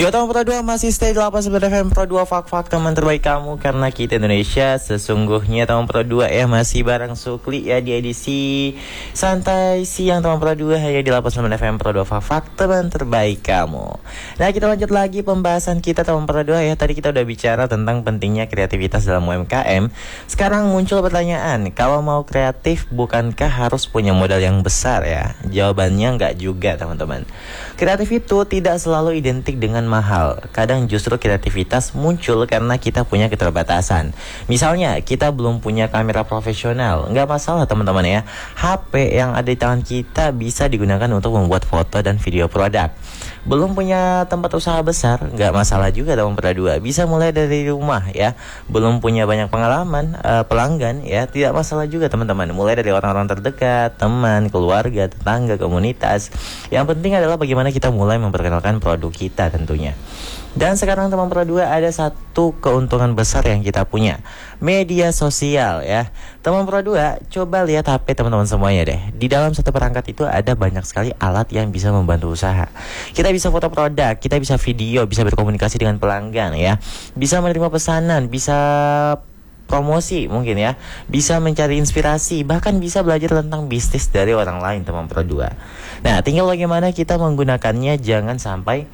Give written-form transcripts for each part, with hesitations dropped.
Yo teman Pro 2 masih stay di 89 FM Pro 2 Fak teman terbaik kamu karena kita Indonesia. Sesungguhnya teman Pro 2 ya masih bareng Sukli ya di edisi santai siang teman Pro 2 hanya di 89 FM Pro 2 Fak teman terbaik kamu. Nah kita lanjut lagi pembahasan kita teman Pro 2 ya. Tadi kita udah bicara tentang pentingnya kreativitas dalam UMKM. Sekarang muncul pertanyaan, kalau mau kreatif bukankah harus punya modal yang besar ya? Jawabannya enggak juga teman-teman. Kreatif itu tidak selalu identik dengan mahal. Kadang justru kreativitas muncul karena kita punya keterbatasan. Misalnya kita belum punya kamera profesional, nggak masalah teman-teman ya. HP yang ada di tangan kita bisa digunakan untuk membuat foto dan video produk. Belum punya tempat usaha besar, nggak masalah juga teman Pro 2. Bisa mulai dari rumah ya. Belum punya banyak pengalaman pelanggan ya, tidak masalah juga teman-teman. Mulai dari orang-orang terdekat, teman, keluarga, tetangga, komunitas. Yang penting adalah bagaimana kita mulai memperkenalkan produk kita tentunya. Dan sekarang teman Pro 2 ada satu keuntungan besar yang kita punya, media sosial ya. Teman Pro 2 coba lihat HP teman-teman semuanya deh. Di dalam satu perangkat itu ada banyak sekali alat yang bisa membantu usaha. Kita bisa foto produk, kita bisa video, bisa berkomunikasi dengan pelanggan ya. Bisa menerima pesanan, bisa promosi mungkin ya, bisa mencari inspirasi, bahkan bisa belajar tentang bisnis dari orang lain teman Pro 2. Nah tinggal bagaimana kita menggunakannya. Jangan sampai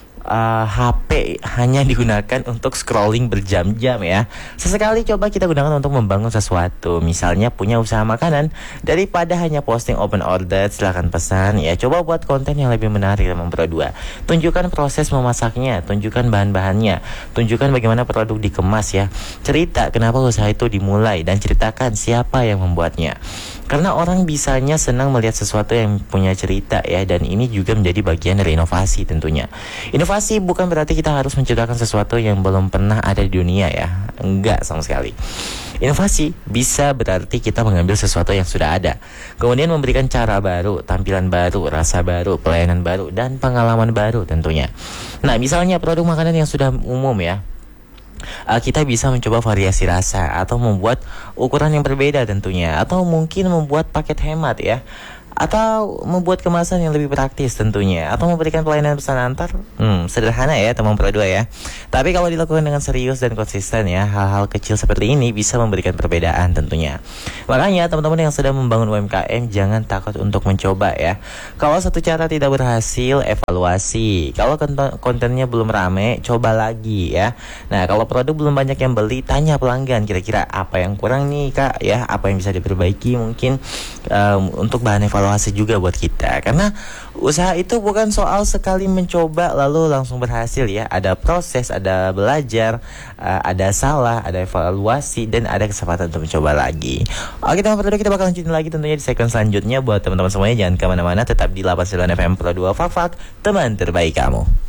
HP hanya digunakan untuk scrolling berjam-jam ya. Sesekali coba kita gunakan untuk membangun sesuatu. Misalnya punya usaha makanan, daripada hanya posting open order silahkan pesan ya, coba buat konten yang lebih menarik teman Pro 2. Tunjukkan proses memasaknya, tunjukkan bahan-bahannya, tunjukkan bagaimana produk dikemas ya. Cerita kenapa usaha itu dimulai dan ceritakan siapa yang membuatnya. Karena orang bisanya senang melihat sesuatu yang punya cerita ya. Dan ini juga menjadi bagian dari inovasi tentunya. Inovasi bukan berarti kita harus menciptakan sesuatu yang belum pernah ada di dunia ya. Enggak sama sekali. Inovasi bisa berarti kita mengambil sesuatu yang sudah ada, kemudian memberikan cara baru, tampilan baru, rasa baru, pelayanan baru, dan pengalaman baru tentunya. Nah misalnya produk makanan yang sudah umum ya, kita bisa mencoba variasi rasa atau membuat ukuran yang berbeda tentunya, atau mungkin membuat paket hemat ya, atau membuat kemasan yang lebih praktis tentunya, atau memberikan pelayanan pesan antar. Sederhana ya teman Pro 2 ya. Tapi kalau dilakukan dengan serius dan konsisten ya, hal-hal kecil seperti ini bisa memberikan perbedaan tentunya. Makanya teman-teman yang sedang membangun UMKM jangan takut untuk mencoba ya. Kalau satu cara tidak berhasil, evaluasi. Kalau kontennya belum rame, coba lagi ya. Nah kalau produk belum banyak yang beli, tanya pelanggan kira-kira apa yang kurang nih kak ya, apa yang bisa diperbaiki mungkin untuk bahan evaluasi juga buat kita. Karena usaha itu bukan soal sekali mencoba lalu langsung berhasil ya. Ada proses, ada belajar, ada salah, ada evaluasi, dan ada kesempatan untuk mencoba lagi. Oke teman-teman, kita bakal lanjutin lagi tentunya di segmen selanjutnya. Buat teman-teman semuanya jangan kemana-mana, tetap di 89 FM Pro 2 Fak teman terbaik kamu.